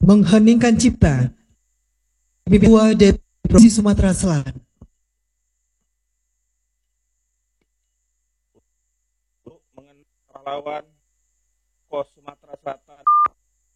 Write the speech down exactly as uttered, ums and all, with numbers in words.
mengheningkan cipta Ketua dari Provinsi Sumatera Selatan. Mengenai pahlawan Pos Sumatera Selatan